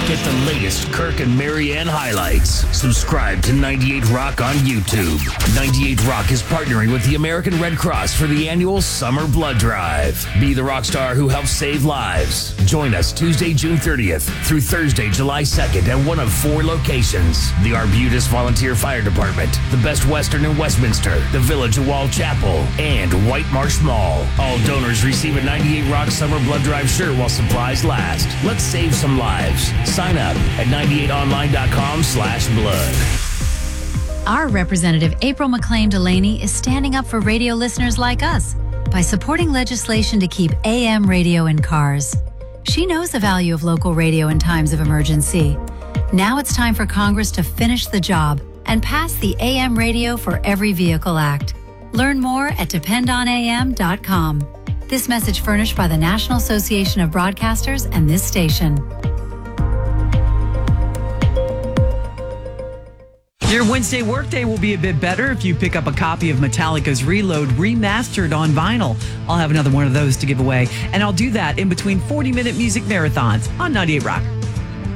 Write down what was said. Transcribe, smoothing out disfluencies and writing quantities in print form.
Get the latest Kirk and Marianne highlights. Subscribe to 98 Rock on YouTube. 98 Rock is partnering with the American Red Cross for the annual Summer Blood Drive. Be the rock star who helps save lives. Join us Tuesday, June 30th through Thursday, July 2nd at one of 4 locations. The Arbutus Volunteer Fire Department, the Best Western in Westminster, the Village of Wall Chapel, and White Marsh Mall. All donors receive a 98 Rock Summer Blood Drive shirt while supplies last. Let's save some lives. Sign up at 98online.com/blood. Our representative, April McLean Delaney, is standing up for radio listeners like us by supporting legislation to keep AM radio in cars. She knows the value of local radio in times of emergency. Now it's time for Congress to finish the job and pass the AM Radio for Every Vehicle Act. Learn more at dependonam.com. This message furnished by the National Association of Broadcasters and this station. Your Wednesday workday will be a bit better if you pick up a copy of Metallica's Reload remastered on vinyl. I'll have another one of those to give away, and I'll do that in between 40-minute music marathons on 98 Rock.